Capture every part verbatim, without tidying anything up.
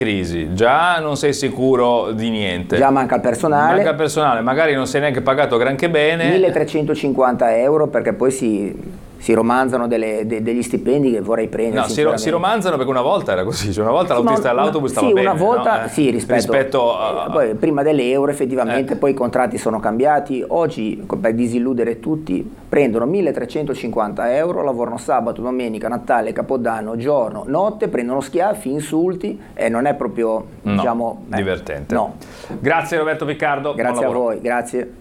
crisi, già non sei sicuro di niente. Già manca il personale. Manca il personale, magari non sei neanche pagato granché bene. milletrecentocinquanta euro perché poi si, si romanzano delle, de, degli stipendi che vorrei prendere. No, si, ro- si romanzano perché una volta era così, cioè una volta sì, l'autista dell'autobus sì, stava sì, bene. Una volta, no? sì, rispetto, rispetto a... eh, poi, prima dell'euro effettivamente, eh. poi i contratti sono cambiati. Oggi, per disilludere tutti, prendono milletrecentocinquanta euro, lavorano sabato, domenica, Natale, Capodanno, giorno, notte, prendono schiaffi, insulti e non è proprio, no, diciamo... Eh, divertente. No. Grazie Roberto Piccardo. Grazie a voi, grazie.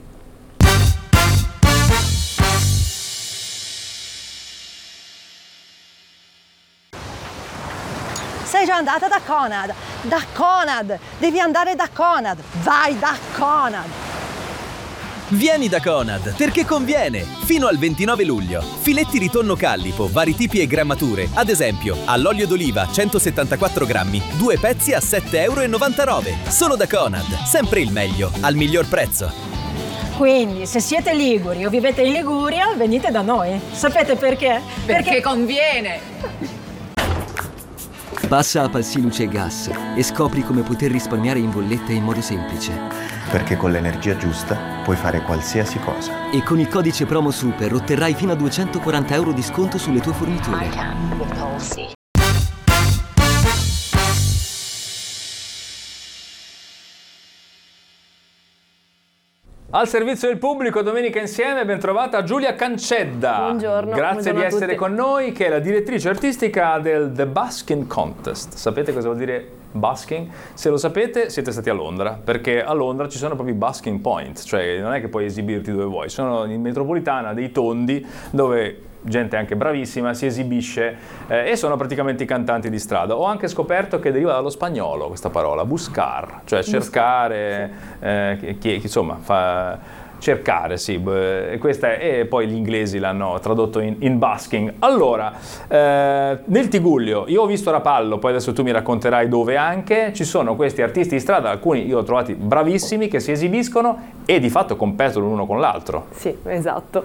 Sei già andata da Conad? Da Conad! Devi andare da Conad! Vai da Conad! Vieni da Conad, perché conviene! Fino al ventinove luglio. Filetti di tonno callipo, vari tipi e grammature. Ad esempio, all'olio d'oliva centosettantaquattro grammi, due pezzi a sette e novantanove euro. Solo da Conad, sempre il meglio, al miglior prezzo. Quindi, se siete liguri o vivete in Liguria, venite da noi. Sapete perché? Perché, perché conviene! Passa a Palsi Luce e Gas e scopri come poter risparmiare in bolletta in modo semplice. Perché con l'energia giusta puoi fare qualsiasi cosa. E con il codice promo SUPER otterrai fino a duecentoquaranta euro di sconto sulle tue forniture. Al servizio del pubblico, domenica insieme, ben trovata Giulia Cancedda. Buongiorno. Grazie buongiorno di a essere tutti. con noi, che è la direttrice artistica del The Busking Contest. Sapete cosa vuol dire busking? Se lo sapete, siete stati a Londra, perché a Londra ci sono proprio i busking point, cioè non è che puoi esibirti dove vuoi, sono in metropolitana dei tondi dove gente anche bravissima si esibisce eh, e sono praticamente i cantanti di strada. Ho anche scoperto che deriva dallo spagnolo questa parola, buscar, cioè cercare, eh, chi, chi, insomma, fa... cercare, sì, e, questa è, e poi gli inglesi l'hanno tradotto in, in busking. Allora, eh, nel Tigullio, io ho visto Rapallo, poi adesso tu mi racconterai dove anche, ci sono questi artisti di strada, alcuni io ho trovati bravissimi, che si esibiscono e di fatto competono l'uno con l'altro. Sì, esatto.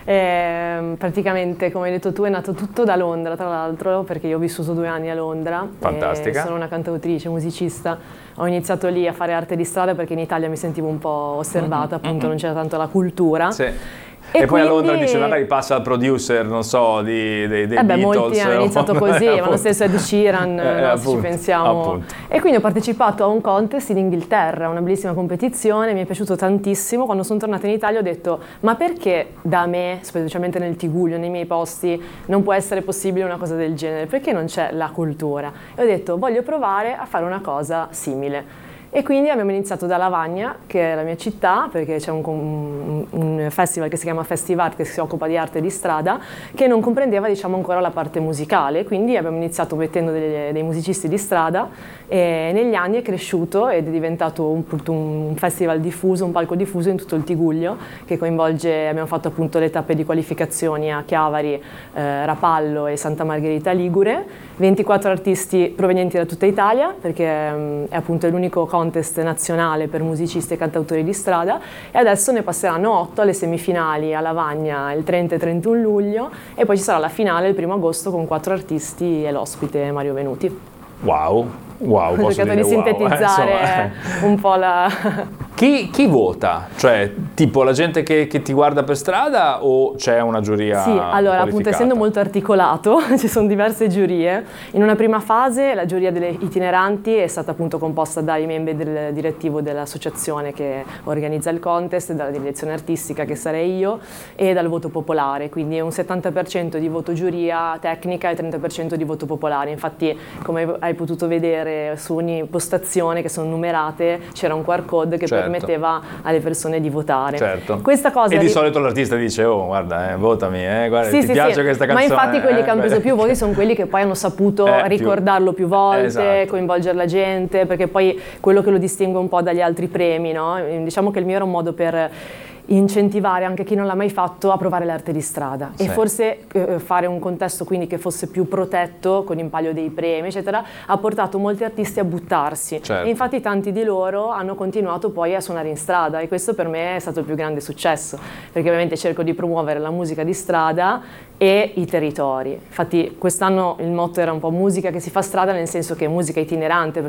Eh, praticamente, come hai detto tu, è nato tutto da Londra, tra l'altro, perché io ho vissuto due anni a Londra. Fantastica. Sono una cantautrice, musicista. Ho iniziato lì a fare arte di strada perché in Italia mi sentivo un po' osservata, mm-hmm. appunto non c'era tanto la cultura. Sì. E, e poi quindi... a Londra dice magari passa al producer, non so, di, dei, dei eh beh, Beatles. molti hanno iniziato così, ma lo stesso Ed Sheeran, eh, no, appunto, se ci pensiamo. Appunto. E quindi ho partecipato a un contest in Inghilterra, una bellissima competizione, mi è piaciuto tantissimo. Quando sono tornata in Italia ho detto, ma perché da me, specialmente nel Tigullio, nei miei posti, non può essere possibile una cosa del genere? Perché non c'è la cultura? E ho detto, voglio provare a fare una cosa simile. E quindi abbiamo iniziato da Lavagna, che è la mia città, perché c'è un, un, un festival che si chiama Festivart, che si occupa di arte di strada, che non comprendeva, diciamo, ancora la parte musicale. Quindi abbiamo iniziato mettendo dei, dei musicisti di strada e negli anni è cresciuto ed è diventato un, un festival diffuso, un palco diffuso in tutto il Tigullio, che coinvolge, abbiamo fatto appunto le tappe di qualificazioni a Chiavari, eh, Rapallo e Santa Margherita Ligure, ventiquattro artisti provenienti da tutta Italia, perché um, è appunto l'unico contest nazionale per musicisti e cantautori di strada, e adesso ne passeranno otto alle semifinali a Lavagna il trenta e trentuno luglio e poi ci sarà la finale il primo agosto con quattro artisti e l'ospite Mario Venuti. Wow, wow, Ho posso cercato dire di sintetizzare wow, eh, un po' la... Chi, chi vota? Cioè, tipo la gente che, che ti guarda per strada o c'è una giuria Sì, allora appunto essendo molto articolato ci sono diverse giurie. In una prima fase la giuria delle itineranti è stata appunto composta dai membri del direttivo dell'associazione che organizza il contest, dalla direzione artistica che sarei io e dal voto popolare, quindi è un settanta per cento di voto giuria tecnica e trenta per cento di voto popolare. Infatti, come hai potuto vedere su ogni postazione che sono numerate c'era un Q R code che certo. permetteva alle persone di votare. Certo. Questa cosa e di ri- solito l'artista dice, oh guarda, eh, votami, eh, guarda, sì, ti sì, piace sì. questa canzone? Ma infatti quelli eh, che hanno preso beh. più voti sono quelli che poi hanno saputo Eh, ricordarlo più, più volte, esatto. coinvolgere la gente, perché poi quello che lo distingue un po' dagli altri premi, no? Diciamo che il mio era un modo per incentivare anche chi non l'ha mai fatto a provare l'arte di strada Sì. e forse eh, fare un contesto quindi che fosse più protetto con in palio dei premi eccetera ha portato molti artisti a buttarsi Certo. e infatti tanti di loro hanno continuato poi a suonare in strada e questo per me è stato il più grande successo perché ovviamente cerco di promuovere la musica di strada e i territori. Infatti quest'anno il motto era un po' musica che si fa strada, nel senso che è musica itinerante,